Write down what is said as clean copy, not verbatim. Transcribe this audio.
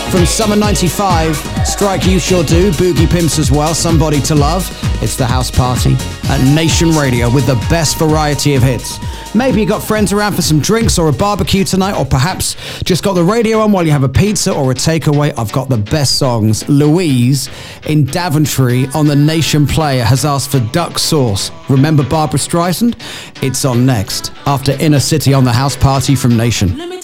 From Summer 95, Strike You Sure Do, Boogie Pimps as well, Somebody to Love. It's the house party at Nation Radio with the best variety of hits. Maybe you got friends around for some drinks or a barbecue tonight, or perhaps just got the radio on while you have a pizza or a takeaway. I've got the best songs. Louise in Daventry on the Nation Player has asked for Duck Sauce. Remember Barbara Streisand? It's on next, after Inner City on the house party from Nation.